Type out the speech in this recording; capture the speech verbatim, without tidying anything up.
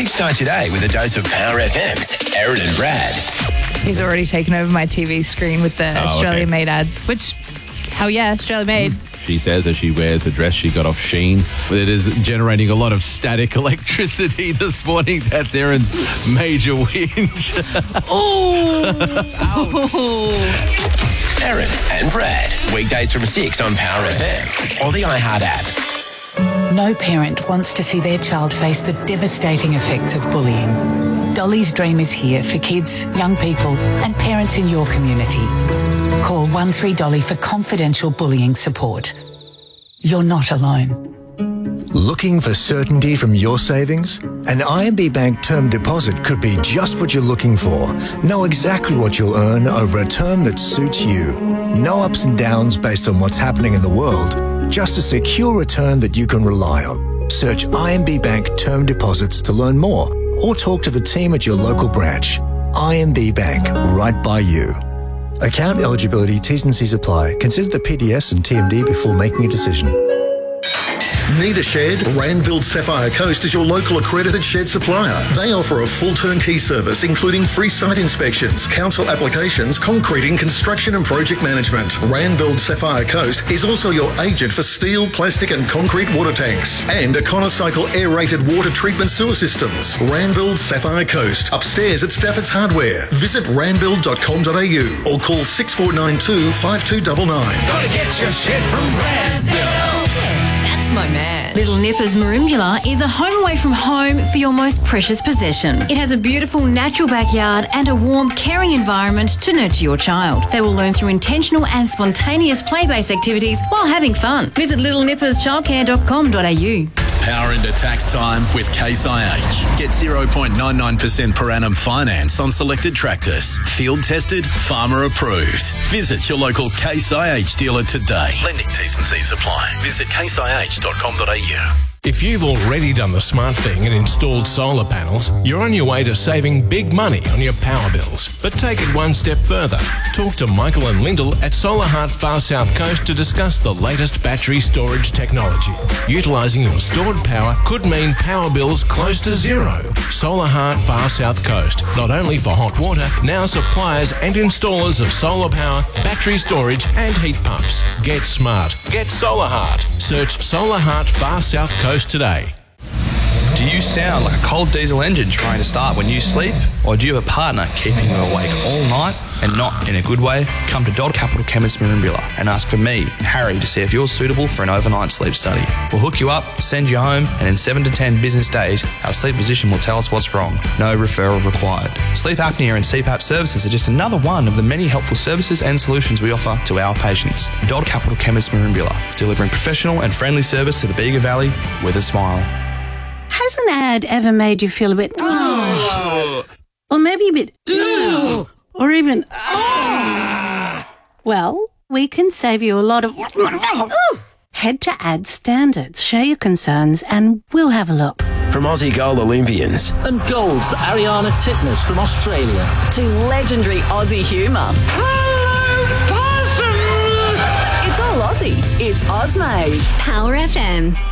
Kickstart your day with a dose of Power F M's Aaron and Brad. He's already taken over my T V screen with the Oh, Australia-made ads, which, hell yeah, Australia-made. She says as she wears a dress she got off Shein. It is generating a lot of static electricity this morning. That's Aaron's major whinge. Aaron and Brad. Weekdays from six on Power F M or the iHeart app. No parent wants to see their child face the devastating effects of bullying. Dolly's Dream is here for kids, young people and parents in your community. Call one three Dolly for confidential bullying support. You're not alone. Looking for certainty from your savings? An I M B Bank term deposit could be just what you're looking for. Know exactly what you'll earn over a term that suits you. No ups and downs based on what's happening in the world. Just a secure return that you can rely on. Search I M B Bank term deposits to learn more or talk to the team at your local branch. I M B Bank, right by you. Account eligibility, T's and C's apply. Consider the P D S and T M D before making a decision. Need a shed? Randbuild Sapphire Coast is your local accredited shed supplier. They offer a full turnkey service including free site inspections, council applications, concreting, construction and project management. Randbuild Sapphire Coast is also your agent for steel, plastic and concrete water tanks and Econocycle aerated water treatment sewer systems. Randbuild Sapphire Coast, upstairs at Stafford's Hardware. Visit randbuild dot com dot a u or call six four nine two, five two nine nine. Gotta get your shed from Randbuild. My man. Little Nippers Merimbula is a home away from home for your most precious possession. It has a beautiful natural backyard and a warm, caring environment to nurture your child. They will learn through intentional and spontaneous play-based activities while having fun. Visit little nippers childcare dot com dot a u. Power into tax time with Case I H. Get zero point nine nine percent per annum finance on selected tractors. Field tested, farmer approved. Visit your local Case I H dealer today. Lending T's and C's apply. Visit case I H dot com dot a u. If you've already done the smart thing and installed solar panels, you're on your way to saving big money on your power bills. But take it one step further. Talk to Michael and Lyndall at Solar Heart Far South Coast to discuss the latest battery storage technology. Utilising your stored power could mean power bills close to zero. Solar Heart Far South Coast, not only for hot water, now suppliers and installers of solar power, battery storage and heat pumps. Get smart. Get Solar Heart. Search Solar Heart Far South Coast today. Do you sound like a cold diesel engine trying to start when you sleep? Or do you have a partner keeping you awake all night and not in a good way? Come to Dodd Capital Chemist Merimbula and ask for me, Harry, to see if you're suitable for an overnight sleep study. We'll hook you up, send you home, and in seven to ten business days, our sleep physician will tell us what's wrong. No referral required. Sleep apnea and C PAP services are just another one of the many helpful services and solutions we offer to our patients. Dodd Capital Chemist Merimbula, delivering professional and friendly service to the Bega Valley with a smile. Has an ad ever made you feel a bit, oh, or maybe a bit, oh, or even, oh. Well, we can save you a lot of, oh. Head to Ad Standards, share your concerns, and we'll have a look. From Aussie gold Olympians And gold for Ariana Titmus from Australia. To legendary Aussie humour. Hello, possum! It's all Aussie. It's Ozmade. Power F M.